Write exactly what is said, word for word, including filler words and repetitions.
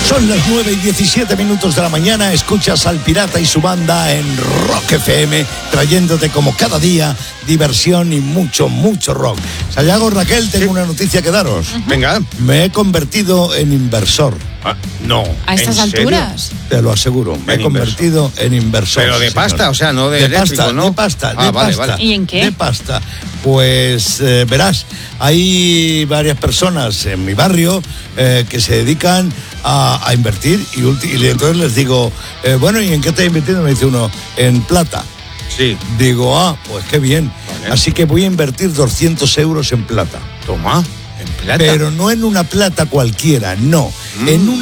Son las nueve y diecisiete minutos de la mañana. Escuchas al Pirata y su banda en Rock F M, trayéndote como cada día diversión y mucho, mucho rock. Sayago, Raquel, tengo sí. una noticia que daros. Uh-huh. Venga. Me he convertido en inversor. Ah, no. ¿A estas alturas? Te lo aseguro. Me he convertido inversor. en inversor. Pero de pasta, señor. O sea, no de, de eléctrico, pasta, ¿no? De pasta, ah, de vale, pasta. Vale. ¿Y en qué? De pasta. Pues eh, verás, hay varias personas en mi barrio eh, que se dedican a, a invertir y, ulti- y entonces les digo, eh, bueno, ¿y en qué estás invirtiendo? Me dice uno, en plata. Sí. Digo, ah, pues qué bien. Vale. Así que voy a invertir doscientos euros en plata. Toma, en plata. Pero no en una plata cualquiera, no. Mm. En una